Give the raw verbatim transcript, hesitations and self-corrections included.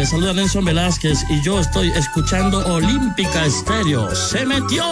Les saluda Nelson Velázquez y yo estoy escuchando Olímpica Estéreo. ¡Se metió!